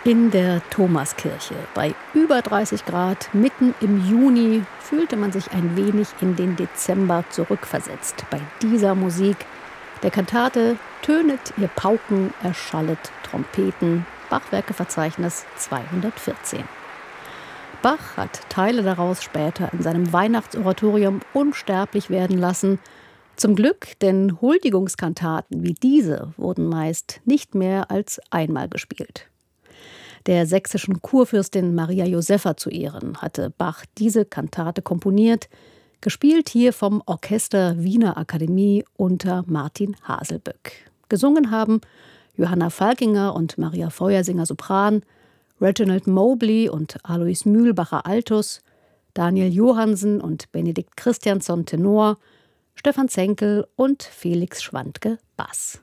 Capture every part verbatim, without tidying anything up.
In der Thomaskirche bei über dreißig Grad mitten im Juni fühlte man sich ein wenig in den Dezember zurückversetzt. Bei dieser Musik der Kantate tönet ihr Pauken, erschallet Trompeten. Bachwerkeverzeichnis zweihundertvierzehn. Bach hat Teile daraus später in seinem Weihnachtsoratorium unsterblich werden lassen. Zum Glück, denn Huldigungskantaten wie diese wurden meist nicht mehr als einmal gespielt. Der sächsischen Kurfürstin Maria Josepha zu Ehren hatte Bach diese Kantate komponiert, gespielt hier vom Orchester Wiener Akademie unter Martin Haselböck. Gesungen haben Johanna Falkinger und Maria Feuersinger Sopran, Reginald Mobley und Alois Mühlbacher Altus, Daniel Johansen und Benedikt Christiansson Tenor, Stefan Zenkel und Felix Schwandke Bass.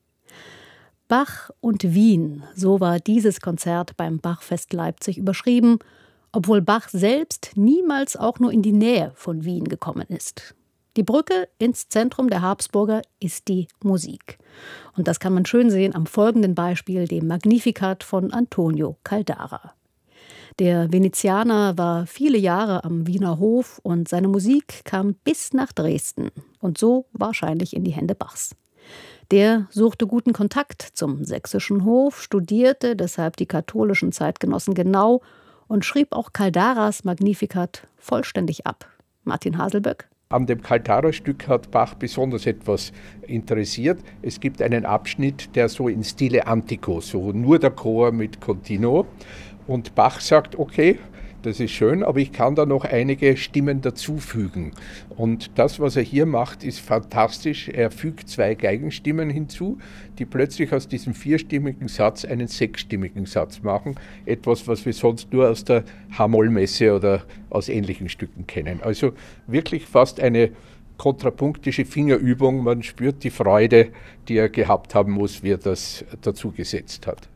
Bach und Wien, so war dieses Konzert beim Bachfest Leipzig überschrieben, obwohl Bach selbst niemals auch nur in die Nähe von Wien gekommen ist. Die Brücke ins Zentrum der Habsburger ist die Musik. Und das kann man schön sehen am folgenden Beispiel, dem Magnificat von Antonio Caldara. Der Venezianer war viele Jahre am Wiener Hof und seine Musik kam bis nach Dresden und so wahrscheinlich in die Hände Bachs. Der suchte guten Kontakt zum sächsischen Hof, studierte deshalb die katholischen Zeitgenossen genau und schrieb auch Caldaras Magnificat vollständig ab. Martin Haselböck. An dem Caldara-Stück hat Bach besonders etwas interessiert. Es gibt einen Abschnitt, der so in Stile Antico, so nur der Chor mit Continuo. Und Bach sagt, okay, das ist schön, aber ich kann da noch einige Stimmen dazufügen. Und das, was er hier macht, ist fantastisch. Er fügt zwei Geigenstimmen hinzu, die plötzlich aus diesem vierstimmigen Satz einen sechsstimmigen Satz machen. Etwas, was wir sonst nur aus der H-Moll-Messe oder aus ähnlichen Stücken kennen. Also wirklich fast eine kontrapunktische Fingerübung. Man spürt die Freude, die er gehabt haben muss, wie er das dazu gesetzt hat.